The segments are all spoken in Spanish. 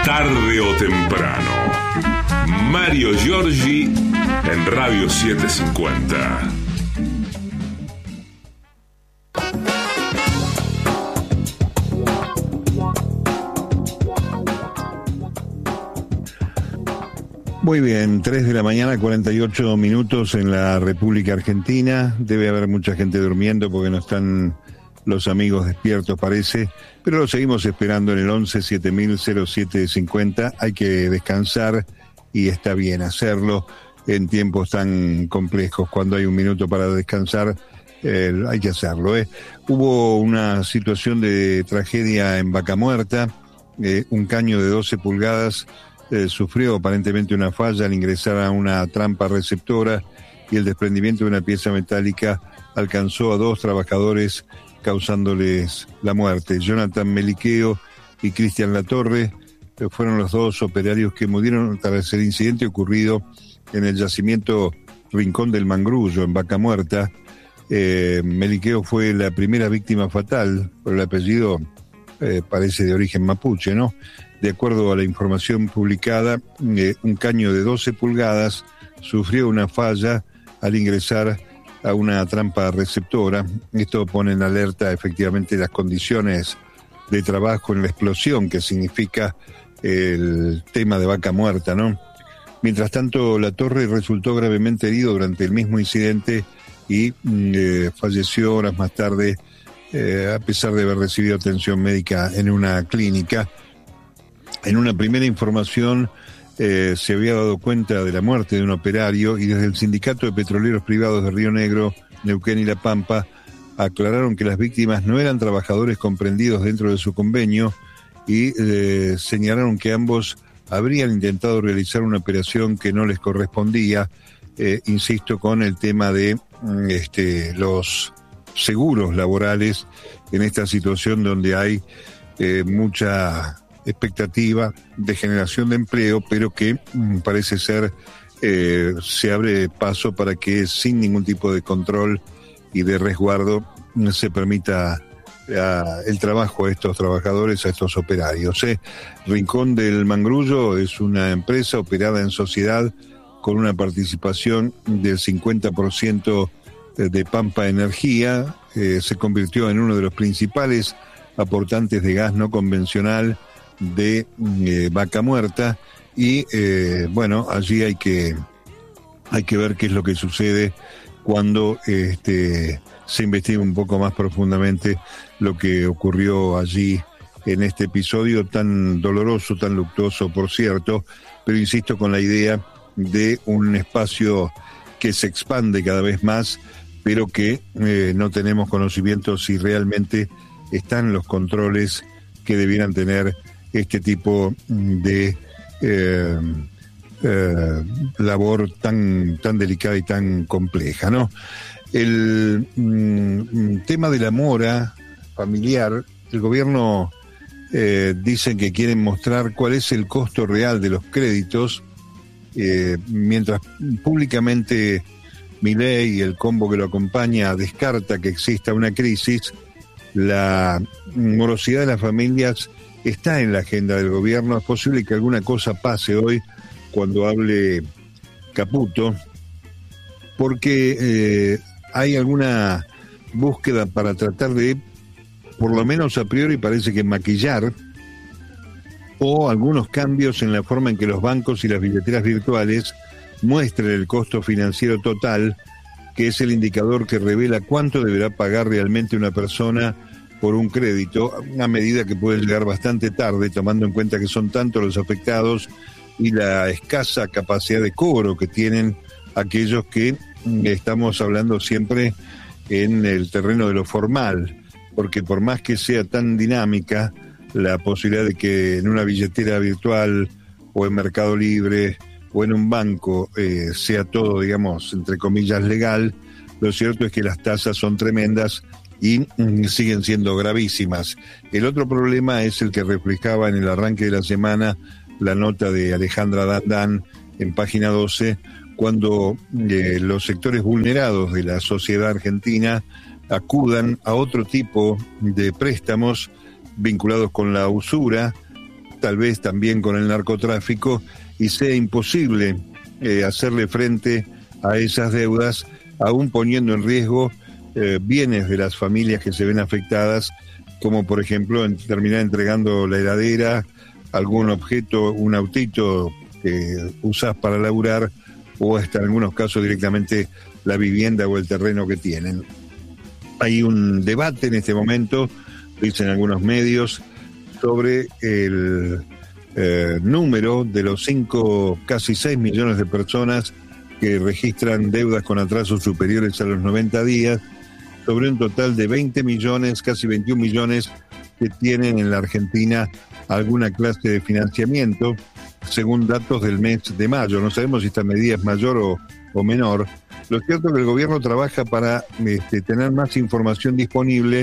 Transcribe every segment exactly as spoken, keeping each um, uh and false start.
tarde o temprano. Mario Giorgi en Radio setecientos cincuenta. Muy bien, tres de la mañana, cuarenta y ocho minutos en la República Argentina. Debe haber mucha gente durmiendo porque no están los amigos despiertos, parece, pero lo seguimos esperando en el once siete mil cero siete cincuenta. Hay que descansar y está bien hacerlo en tiempos tan complejos. Cuando hay un minuto para descansar, eh, hay que hacerlo. ¿eh? Hubo una situación de tragedia en Vaca Muerta. Eh, un caño de doce pulgadas eh, sufrió aparentemente una falla al ingresar a una trampa receptora y el desprendimiento de una pieza metálica alcanzó a dos trabajadores causándoles la muerte. Jonathan Meliqueo y Cristian Latorre eh, fueron los dos operarios que murieron tras el incidente ocurrido en el yacimiento Rincón del Mangrullo, en Vaca Muerta. Eh, Meliqueo fue la primera víctima fatal, por el apellido eh, parece de origen mapuche, ¿no? De acuerdo a la información publicada, eh, un caño de doce pulgadas sufrió una falla al ingresar a una trampa receptora. Esto pone en alerta efectivamente las condiciones de trabajo en la explosión, que significa el tema de Vaca Muerta, ¿no? Mientras tanto, Latorre resultó gravemente herido durante el mismo incidente y eh, falleció horas más tarde, eh, a pesar de haber recibido atención médica en una clínica. En una primera información, Eh, se había dado cuenta de la muerte de un operario y desde el Sindicato de Petroleros Privados de Río Negro, Neuquén y La Pampa aclararon que las víctimas no eran trabajadores comprendidos dentro de su convenio y eh, señalaron que ambos habrían intentado realizar una operación que no les correspondía, eh, insisto, con el tema de este, los seguros laborales en esta situación donde hay eh, mucha expectativa de generación de empleo, pero que mm, parece ser eh, se abre paso para que sin ningún tipo de control y de resguardo se permita a, el trabajo a estos trabajadores, a estos operarios. ¿eh? Rincón del Mangrullo es una empresa operada en sociedad con una participación del cincuenta por ciento de Pampa Energía. Eh, se convirtió en uno de los principales aportantes de gas no convencional de eh, Vaca Muerta y eh, bueno, allí hay que hay que ver qué es lo que sucede cuando este se investiga un poco más profundamente lo que ocurrió allí en este episodio tan doloroso, tan luctuoso, por cierto, pero insisto con la idea de un espacio que se expande cada vez más, pero que eh, no tenemos conocimiento si realmente están los controles que debieran tener este tipo de eh, eh, labor tan, tan delicada y tan compleja, ¿no? El mm, tema de la mora familiar, el gobierno eh, dice que quieren mostrar cuál es el costo real de los créditos, eh, mientras públicamente Milei y el combo que lo acompaña descarta que exista una crisis. La morosidad de las familias está en la agenda del gobierno. Es posible que alguna cosa pase hoy cuando hable Caputo, porque eh, hay alguna búsqueda para tratar de, por lo menos a priori parece que maquillar, o algunos cambios en la forma en que los bancos y las billeteras virtuales muestren el costo financiero total, que es el indicador que revela cuánto deberá pagar realmente una persona por un crédito, una medida que puede llegar bastante tarde, tomando en cuenta que son tantos los afectados y la escasa capacidad de cobro que tienen aquellos que estamos hablando siempre en el terreno de lo formal, porque por más que sea tan dinámica la posibilidad de que en una billetera virtual o en Mercado Libre o en un banco eh, sea todo, digamos, entre comillas, legal, lo cierto es que las tasas son tremendas y mm, siguen siendo gravísimas. El otro problema es el que reflejaba en el arranque de la semana la nota de Alejandra Dandán en página doce, cuando eh, los sectores vulnerados de la sociedad argentina acudan a otro tipo de préstamos vinculados con la usura, tal vez también con el narcotráfico, y sea imposible eh, hacerle frente a esas deudas, aún poniendo en riesgo eh, bienes de las familias que se ven afectadas, como por ejemplo en terminar entregando la heladera, algún objeto, un autito que usás para laburar, o hasta en algunos casos directamente la vivienda o el terreno que tienen. Hay un debate en este momento, dicen algunos medios, sobre el eh, número de los cinco, casi seis millones de personas que registran deudas con atrasos superiores a los noventa días, sobre un total de veinte millones, casi veintiún millones que tienen en la Argentina alguna clase de financiamiento, según datos del mes de mayo. No sabemos si esta medida es mayor o, o menor. Lo cierto es que el gobierno trabaja para este, tener más información disponible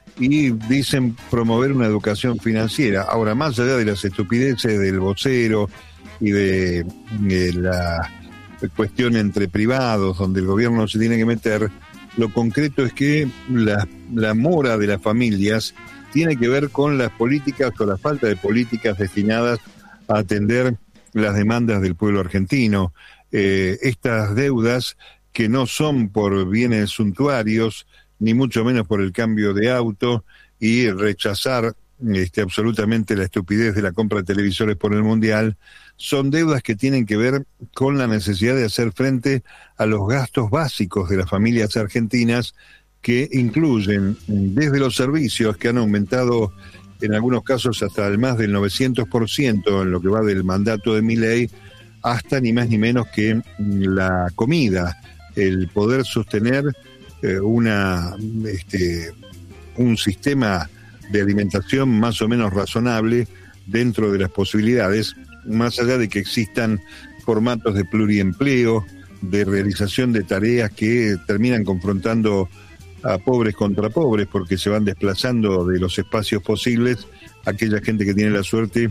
y dicen promover una educación financiera. Ahora, más allá de las estupideces del vocero y de, de la cuestión entre privados, donde el gobierno se tiene que meter, lo concreto es que la, la mora de las familias tiene que ver con las políticas o la falta de políticas destinadas a atender las demandas del pueblo argentino. Eh, estas deudas que no son por bienes suntuarios, ni mucho menos por el cambio de auto, y rechazar este, absolutamente la estupidez de la compra de televisores por el Mundial, son deudas que tienen que ver con la necesidad de hacer frente a los gastos básicos de las familias argentinas, que incluyen desde los servicios, que han aumentado en algunos casos hasta el más del novecientos por ciento en lo que va del mandato de Milei, hasta ni más ni menos que la comida, el poder sostener eh, una este, un sistema de alimentación más o menos razonable dentro de las posibilidades, más allá de que existan formatos de pluriempleo, de realización de tareas que terminan confrontando a pobres contra pobres, porque se van desplazando de los espacios posibles aquella gente que tiene la suerte,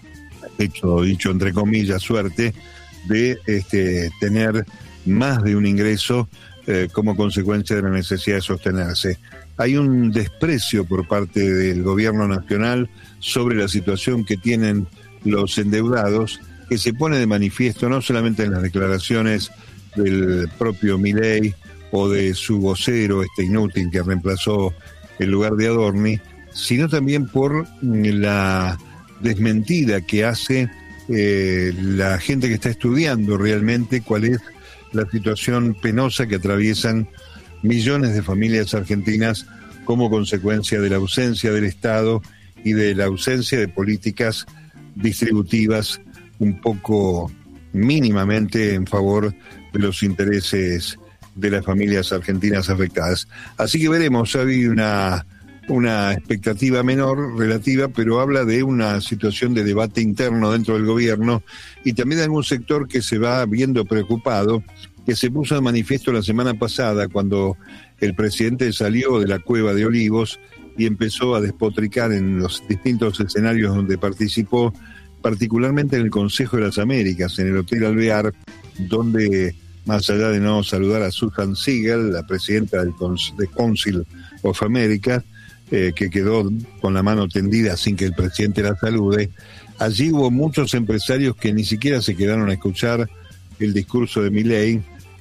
hecho, dicho entre comillas, suerte, de este, tener más de un ingreso eh, como consecuencia de la necesidad de sostenerse. Hay un desprecio por parte del gobierno nacional sobre la situación que tienen los endeudados, que se pone de manifiesto no solamente en las declaraciones del propio Milei o de su vocero, este inútil que reemplazó el lugar de Adorni, sino también por la desmentida que hace eh, la gente que está estudiando realmente cuál es la situación penosa que atraviesan millones de familias argentinas como consecuencia de la ausencia del Estado y de la ausencia de políticas distributivas un poco mínimamente en favor de los intereses de las familias argentinas afectadas. Así que veremos, hay una, una expectativa menor relativa, pero habla de una situación de debate interno dentro del gobierno y también de algún sector que se va viendo preocupado, que se puso de manifiesto la semana pasada cuando el presidente salió de la cueva de Olivos y empezó a despotricar en los distintos escenarios donde participó, particularmente en el Consejo de las Américas, en el Hotel Alvear, donde, más allá de no saludar a Susan Siegel, la presidenta del de Council of America, eh, que quedó con la mano tendida sin que el presidente la salude, allí hubo muchos empresarios que ni siquiera se quedaron a escuchar el discurso de Milei,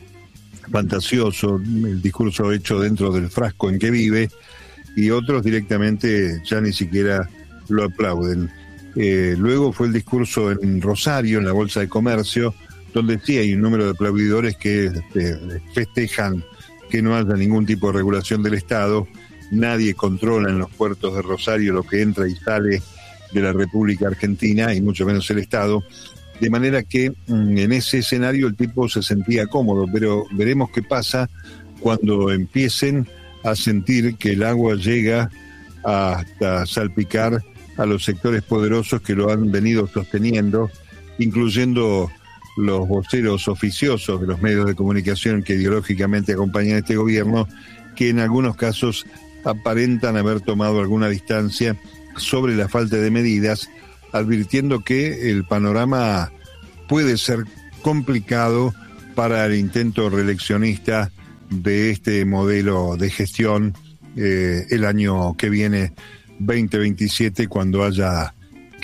fantasioso, el discurso hecho dentro del frasco en que vive, y otros directamente ya ni siquiera lo aplauden. Eh, luego fue el discurso en Rosario, en la Bolsa de Comercio, donde sí hay un número de aplaudidores que este, festejan que no haya ningún tipo de regulación del Estado. Nadie controla en los puertos de Rosario lo que entra y sale de la República Argentina, y mucho menos el Estado. De manera que en ese escenario el tipo se sentía cómodo, pero veremos qué pasa cuando empiecen a sentir que el agua llega hasta salpicar a los sectores poderosos que lo han venido sosteniendo, incluyendo los voceros oficiosos de los medios de comunicación que ideológicamente acompañan a este gobierno, que en algunos casos aparentan haber tomado alguna distancia sobre la falta de medidas, advirtiendo que el panorama puede ser complicado para el intento reeleccionista de este modelo de gestión eh, el año que viene, veinte veintisiete, cuando haya que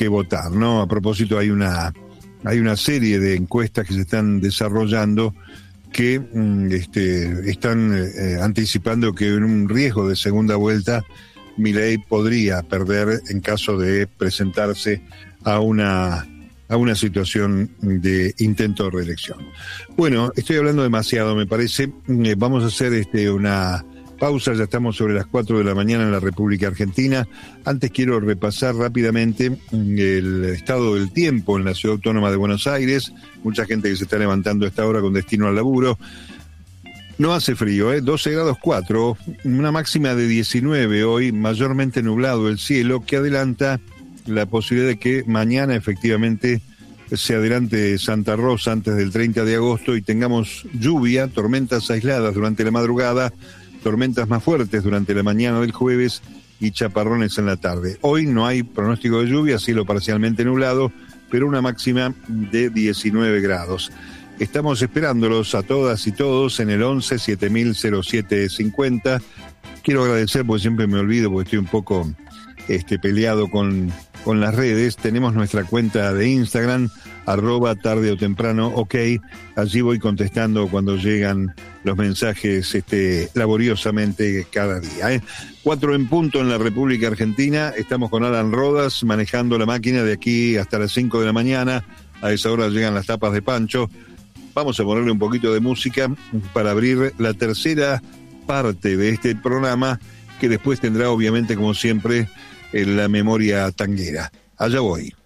que votar, ¿no? A propósito, hay una, hay una serie de encuestas que se están desarrollando que este, están eh, anticipando que en un riesgo de segunda vuelta Milei podría perder en caso de presentarse a una a una situación de intento de reelección. Bueno, estoy hablando demasiado, me parece. Eh, vamos a hacer este una pausa, ya estamos sobre las cuatro de la mañana en la República Argentina. Antes quiero repasar rápidamente el estado del tiempo en la Ciudad Autónoma de Buenos Aires. Mucha gente que se está levantando a esta hora con destino al laburo. No hace frío, ¿eh? doce grados cuatro, una máxima de diecinueve hoy, mayormente nublado el cielo, que adelanta la posibilidad de que mañana efectivamente se adelante Santa Rosa antes del treinta de agosto y tengamos lluvia, tormentas aisladas durante la madrugada, tormentas más fuertes durante la mañana del jueves y chaparrones en la tarde. Hoy no hay pronóstico de lluvia, cielo parcialmente nublado, pero una máxima de diecinueve grados. Estamos esperándolos a todas y todos en el once siete mil cero siete cincuenta. Quiero agradecer, porque siempre me olvido, porque estoy un poco este, peleado con, con las redes. Tenemos nuestra cuenta de Instagram, arroba tarde o temprano, ok. Allí voy contestando cuando llegan los mensajes este, laboriosamente cada día. ¿eh? Cuatro en punto en la República Argentina. Estamos con Alan Rodas manejando la máquina de aquí hasta las cinco de la mañana. A esa hora llegan las tapas de Pancho. Vamos a ponerle un poquito de música para abrir la tercera parte de este programa, que después tendrá obviamente, como siempre, en la memoria tanguera. Allá voy.